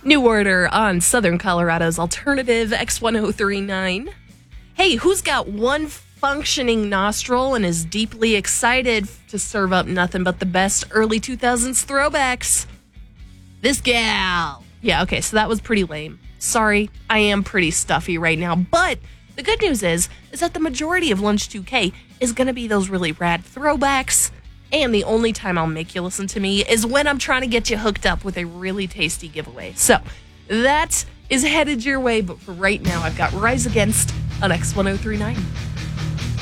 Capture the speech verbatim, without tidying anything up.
New Order on Southern Colorado's alternative X ten thirty-nine. Hey, who's got one functioning nostril and is deeply excited to serve up nothing but the best early two thousands throwbacks? This gal. Yeah, okay, so that was pretty lame. Sorry, I am pretty stuffy right now, but the good news is, is that the majority of Lunch two K is going to be those really rad throwbacks, and the only time I'll make you listen to me is when I'm trying to get you hooked up with a really tasty giveaway. So, that is headed your way, but for right now, I've got Rise Against on X ten thirty-nine.